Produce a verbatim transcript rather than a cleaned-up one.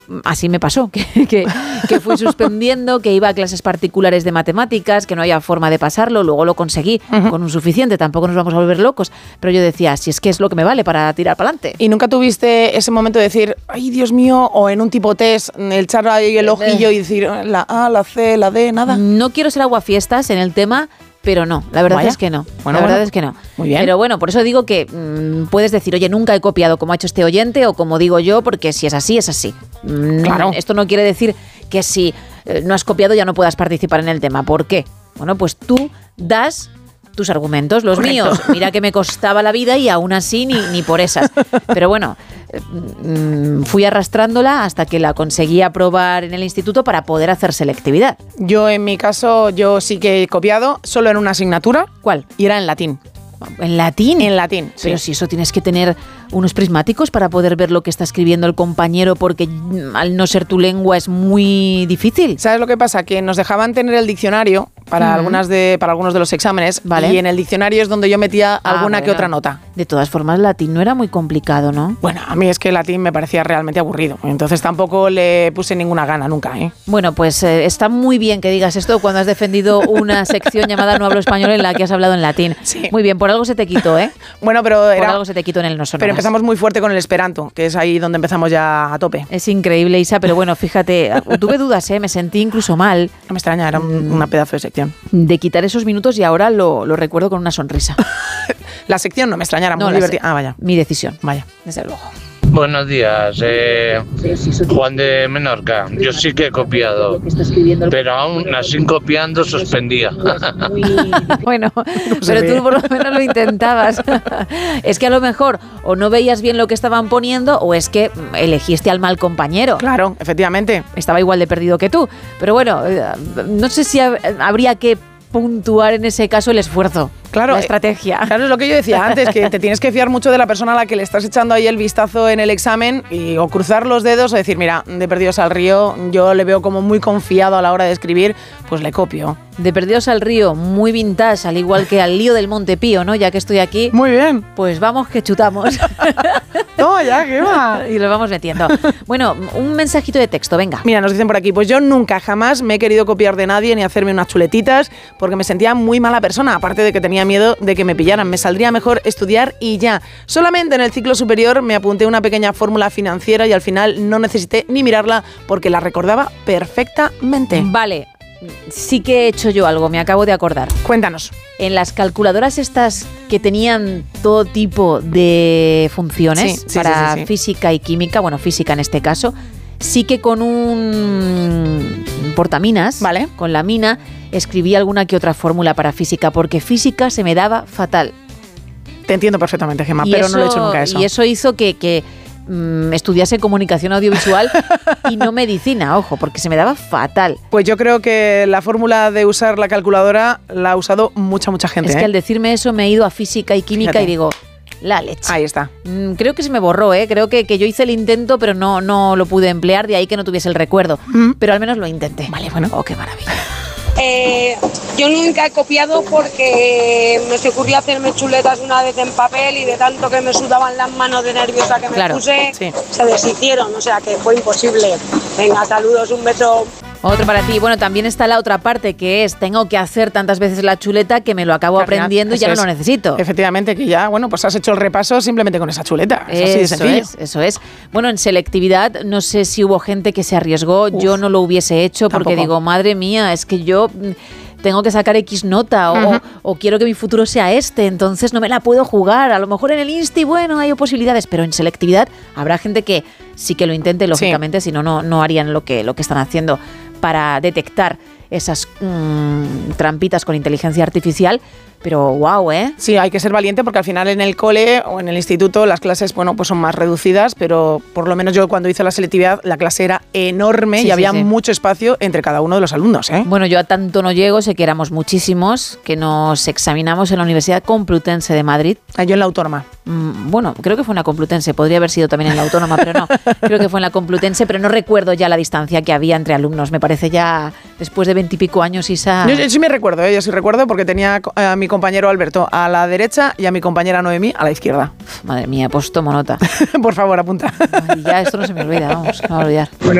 así me pasó, que, que, que fui suspendiendo, que iba a clases particulares de matemáticas, que no había forma de pasarlo, luego lo conseguí uh-huh. con un suficiente, tampoco nos vamos a volver locos, pero yo decía, si es que es lo que me vale para tirar para adelante. ¿Y nunca tuviste ese momento de decir, ay, Dios mío, o en un tipo test, el echar ahí el ojillo y decir la A, la C, la D, nada? No quiero ser aguafiestas en el tema, pero no, la verdad Vaya. es que no. Bueno, la verdad bueno. es que no. Muy bien. Pero bueno, por eso digo que mmm, puedes decir, oye, nunca he copiado como ha hecho este oyente o como digo yo, porque si es así, es así. Mm, claro. Esto no quiere decir que si eh, no has copiado ya no puedas participar en el tema. ¿Por qué? Bueno, pues tú das tus argumentos, los Correcto. míos. Mira que me costaba la vida y aún así ni, ni por esas. Pero bueno, mmm, fui arrastrándola hasta que la conseguí aprobar en el instituto para poder hacer selectividad. Yo en mi caso, yo sí que he copiado, solo en una asignatura. ¿Cuál? Y era en latín. ¿En latín? En latín, Pero sí. si eso tienes que tener unos prismáticos para poder ver lo que está escribiendo el compañero, porque al no ser tu lengua es muy difícil. ¿Sabes lo que pasa? Que nos dejaban tener el diccionario para, uh-huh. algunas de, para algunos de los exámenes, vale. y en el diccionario es donde yo metía ah, alguna bueno. que otra nota. De todas formas, latín no era muy complicado, ¿no? Bueno, a mí es que el latín me parecía realmente aburrido, entonces tampoco le puse ninguna gana nunca, ¿eh? Bueno, pues eh, está muy bien que digas esto cuando has defendido una sección llamada No hablo español en la que has hablado en latín. Sí. Muy bien, por algo se te quitó, ¿eh? Bueno, pero era, por algo se te quitó en el no sonoras. Pero empezamos muy fuerte con el esperanto, que es ahí donde empezamos ya a tope. Es increíble, Isa, pero bueno, fíjate, tuve dudas, ¿eh? Me sentí incluso mal. No me extraña, era un, una pedazo de sección. De quitar esos minutos y ahora lo, lo recuerdo con una sonrisa. La sección no me extraña, era no, muy divertida. Se- ah, vaya. Mi decisión. Vaya. Desde luego. Buenos días, eh, Juan de Menorca. Yo sí que he copiado, pero aún así copiando suspendía. Bueno, pero tú por lo menos lo intentabas. Es que a lo mejor o no veías bien lo que estaban poniendo o es que elegiste al mal compañero. Claro, efectivamente. Estaba igual de perdido que tú. Pero bueno, no sé si habría que puntuar en ese caso el esfuerzo. Claro, la estrategia. Claro, es lo que yo decía antes, que te tienes que fiar mucho de la persona a la que le estás echando ahí el vistazo en el examen y o cruzar los dedos o decir, mira, de Perdidos al Río, yo le veo como muy confiado a la hora de escribir, pues le copio. De Perdidos al Río, muy vintage, al igual que al lío del Montepío, ¿no? Ya que estoy aquí. Muy bien. Pues vamos que chutamos. No, ya, ¿qué va? Y lo vamos metiendo. Bueno, un mensajito de texto, venga. Mira, nos dicen por aquí, pues yo nunca jamás me he querido copiar de nadie ni hacerme unas chuletitas porque me sentía muy mala persona, aparte de que tenía miedo de que me pillaran. Me saldría mejor estudiar y ya. Solamente en el ciclo superior me apunté una pequeña fórmula financiera y al final no necesité ni mirarla porque la recordaba perfectamente. Vale, sí que he hecho yo algo, me acabo de acordar. Cuéntanos. En las calculadoras estas que tenían todo tipo de funciones sí, sí, para sí, sí, sí. física y química, bueno, física en este caso, sí que con un portaminas, vale. con la mina, escribí alguna que otra fórmula para física, porque física se me daba fatal. Te entiendo perfectamente, Gemma, y pero eso, no lo he hecho nunca eso. Y eso hizo que, que mmm, estudiase comunicación audiovisual y no medicina, ojo, porque se me daba fatal. Pues yo creo que la fórmula de usar la calculadora la ha usado mucha, mucha gente. Es ¿eh? que al decirme eso me he ido a física y química Fíjate. y digo... La leche. Ahí está. Mm, creo que se me borró, ¿eh? Creo que, que yo hice el intento, pero no, no lo pude emplear, de ahí que no tuviese el recuerdo. Mm. Pero al menos lo intenté. Vale, bueno. Oh, qué maravilla. Eh, yo nunca he copiado porque me se ocurrió hacerme chuletas una vez en papel y de tanto que me sudaban las manos de nerviosa que me claro, puse, sí. se deshicieron, o sea que fue imposible. Venga, saludos, un beso. Otro para ti. Bueno, también está la otra parte, que es tengo que hacer tantas veces la chuleta que me lo acabo Claro, aprendiendo y ya no es. lo necesito. Efectivamente, que ya, bueno, pues has hecho el repaso simplemente con esa chuleta. Es así de Eso sencillo. es, eso es. Bueno, en selectividad no sé si hubo gente que se arriesgó, Uf, yo no lo hubiese hecho porque tampoco. digo, madre mía, es que yo tengo que sacar X nota o, uh-huh. o quiero que mi futuro sea este, entonces no me la puedo jugar. A lo mejor en el Insti, bueno, hay posibilidades, pero en selectividad habrá gente que sí que lo intente, lógicamente, sí. si no, no, no harían lo que, lo que están haciendo para detectar esas mmm, trampitas con inteligencia artificial. Pero wow, ¿eh? Sí, hay que ser valiente porque al final en el cole o en el instituto las clases, bueno, pues son más reducidas, pero por lo menos yo cuando hice la selectividad la clase era enorme sí, y sí, había sí. mucho espacio entre cada uno de los alumnos, ¿eh? Bueno, yo a tanto no llego, sé que éramos muchísimos, que nos examinamos en la Universidad Complutense de Madrid. Ah, yo en la Autónoma. Mm, bueno, creo que fue en la Complutense, podría haber sido también en la Autónoma, pero no, creo que fue en la Complutense, pero no recuerdo ya la distancia que había entre alumnos, me parece ya después de veintipico años, Isa... Yo, yo sí me recuerdo, ¿eh? yo sí recuerdo porque tenía a mi compañero Alberto a la derecha y a mi compañera Noemí a la izquierda. Madre mía, pues tomo nota. Por favor, apunta. Ay, ya esto no se me olvida, vamos, no me voy a olvidar.